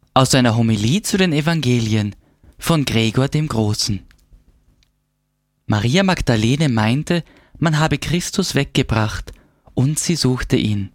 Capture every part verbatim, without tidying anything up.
Aus einer Homilie zu den Evangelien von Gregor dem Großen. Maria Magdalene meinte, man habe Christus weggebracht, und sie suchte ihn.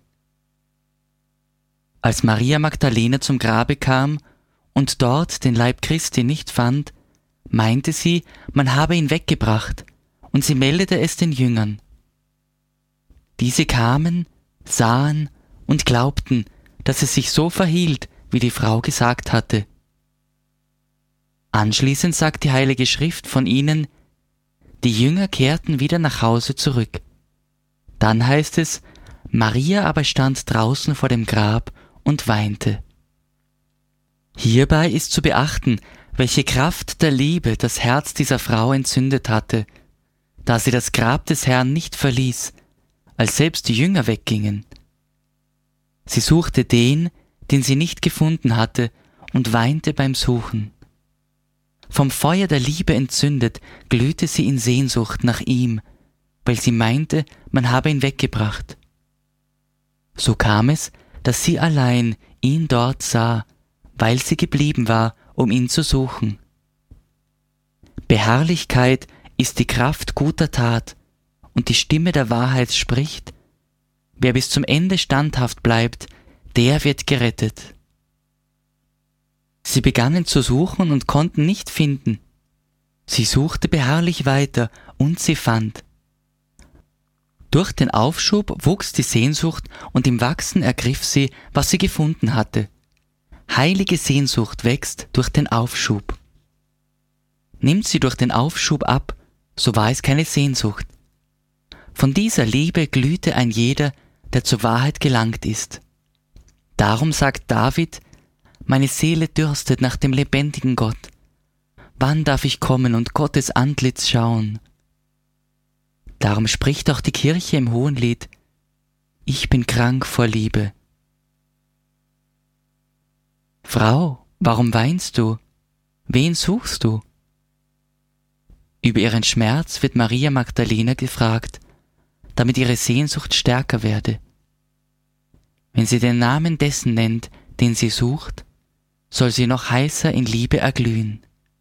Als Maria Magdalene zum Grabe kam und dort den Leib Christi nicht fand, meinte sie, man habe ihn weggebracht, und sie meldete es den Jüngern. Diese kamen, sahen und glaubten, dass es sich so verhielt, wie die Frau gesagt hatte. Anschließend sagt die Heilige Schrift von ihnen, die Jünger kehrten wieder nach Hause zurück. Dann heißt es, Maria aber stand draußen vor dem Grab und weinte. Hierbei ist zu beachten, welche Kraft der Liebe das Herz dieser Frau entzündet hatte, da sie das Grab des Herrn nicht verließ, als selbst die Jünger weggingen. Sie suchte den, den sie nicht gefunden hatte, und weinte beim Suchen. Vom Feuer der Liebe entzündet, glühte sie in Sehnsucht nach ihm, weil sie meinte, man habe ihn weggebracht. So kam es, dass sie allein ihn dort sah, weil sie geblieben war, um ihn zu suchen. Beharrlichkeit ist die Kraft guter Tat, und die Stimme der Wahrheit spricht, wer bis zum Ende standhaft bleibt, der wird gerettet. Sie begannen zu suchen und konnten nicht finden. Sie suchte beharrlich weiter, und sie fand. Durch den Aufschub wuchs die Sehnsucht, und im Wachsen ergriff sie, was sie gefunden hatte. Heilige Sehnsucht wächst durch den Aufschub. Nimmt sie durch den Aufschub ab, so war es keine Sehnsucht. Von dieser Liebe glühte ein jeder, der zur Wahrheit gelangt ist. Darum sagt David, meine Seele dürstet nach dem lebendigen Gott. Wann darf ich kommen und Gottes Antlitz schauen? Darum spricht auch die Kirche im Hohenlied, ich bin krank vor Liebe. Frau, warum weinst du? Wen suchst du? Über ihren Schmerz wird Maria Magdalena gefragt, damit ihre Sehnsucht stärker werde. Wenn sie den Namen dessen nennt, den sie sucht, soll sie noch heißer in Liebe erglühen.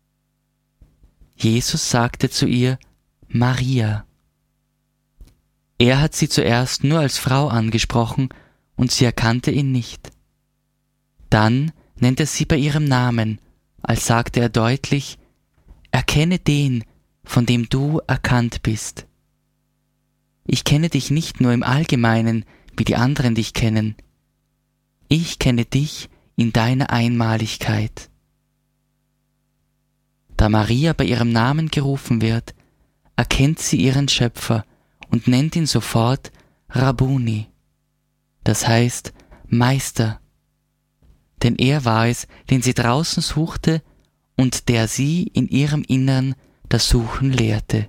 Jesus sagte zu ihr, Maria. Er hat sie zuerst nur als Frau angesprochen, und sie erkannte ihn nicht. Dann nennt er sie bei ihrem Namen, als sagte er deutlich, erkenne den, von dem du erkannt bist. Ich kenne dich nicht nur im Allgemeinen, wie die anderen dich kennen. Ich kenne dich in deiner Einmaligkeit. Da Maria bei ihrem Namen gerufen wird, erkennt sie ihren Schöpfer und nennt ihn sofort Rabbuni, das heißt Meister, denn er war es, den sie draußen suchte und der sie in ihrem Innern das Suchen lehrte.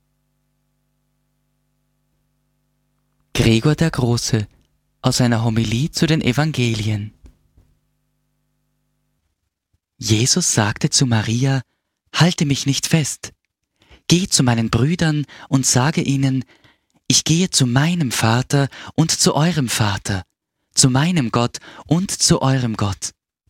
Gregor der Große aus einer Homilie zu den Evangelien. Jesus sagte zu Maria, halte mich nicht fest. Geh zu meinen Brüdern und sage ihnen, ich gehe zu meinem Vater und zu eurem Vater, zu meinem Gott und zu eurem Gott.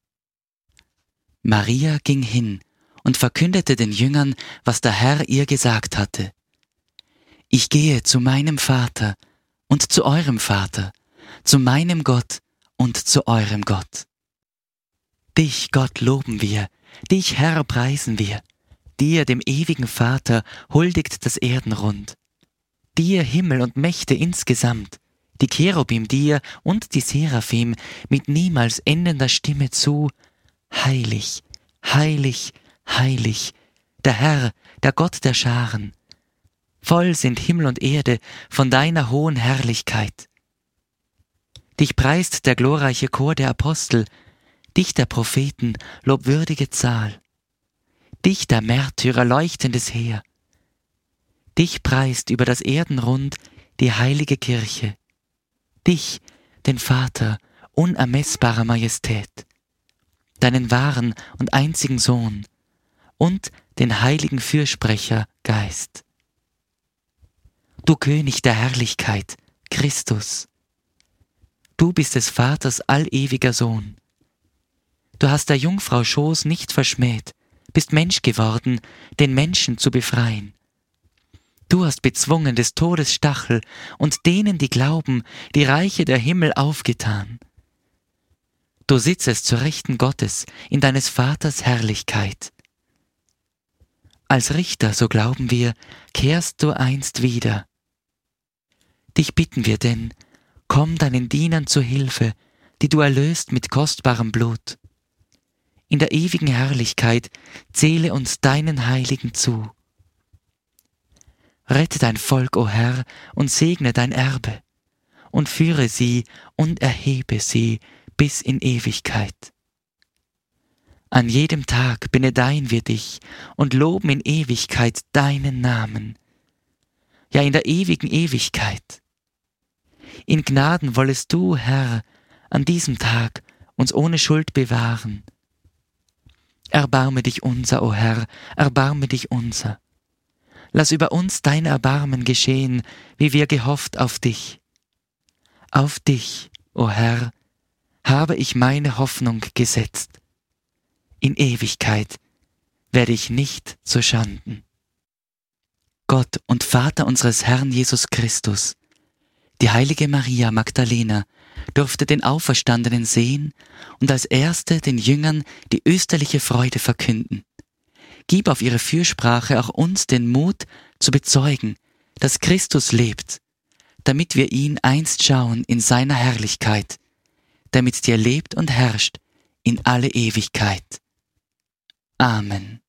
Maria ging hin und verkündete den Jüngern, was der Herr ihr gesagt hatte. Ich gehe zu meinem Vater und zu eurem Vater, zu meinem Gott und zu eurem Gott. Dich, Gott, loben wir, dich, Herr, preisen wir. Dir, dem ewigen Vater, huldigt das Erdenrund. Dir, Himmel und Mächte insgesamt, die Cherubim dir und die Seraphim mit niemals endender Stimme zu, heilig, heilig, heilig, der Herr, der Gott der Scharen. Voll sind Himmel und Erde von deiner hohen Herrlichkeit. Dich preist der glorreiche Chor der Apostel, dich der Propheten lobwürdige Zahl. Dich der Märtyrer leuchtendes Heer. Dich preist über das Erdenrund die heilige Kirche. Dich, den Vater unermessbarer Majestät. Deinen wahren und einzigen Sohn und den heiligen Fürsprecher Geist. Du König der Herrlichkeit, Christus. Du bist des Vaters allewiger Sohn. Du hast der Jungfrau Schoß nicht verschmäht, bist Mensch geworden, den Menschen zu befreien. Du hast bezwungen des Todes Stachel und denen, die glauben, die Reiche der Himmel aufgetan. Du sitzest zur Rechten Gottes in deines Vaters Herrlichkeit. Als Richter, so glauben wir, kehrst du einst wieder. Dich bitten wir denn, komm deinen Dienern zu Hilfe, die du erlöst mit kostbarem Blut. In der ewigen Herrlichkeit zähle uns deinen Heiligen zu. Rette dein Volk, o Herr, und segne dein Erbe, und führe sie und erhebe sie bis in Ewigkeit. An jedem Tag benedeihen wir dich und loben in Ewigkeit deinen Namen, ja in der ewigen Ewigkeit. In Gnaden wollest du, Herr, an diesem Tag uns ohne Schuld bewahren. Erbarme dich unser, o Herr, erbarme dich unser. Lass über uns dein Erbarmen geschehen, wie wir gehofft auf dich. Auf dich, o Herr, habe ich meine Hoffnung gesetzt. In Ewigkeit werde ich nicht zu Schanden. Gott und Vater unseres Herrn Jesus Christus, die heilige Maria Magdalena durfte den Auferstandenen sehen und als Erste den Jüngern die österliche Freude verkünden. Gib auf ihre Fürsprache auch uns den Mut zu bezeugen, dass Christus lebt, damit wir ihn einst schauen in seiner Herrlichkeit, der mit dir lebt und herrscht in alle Ewigkeit. Amen.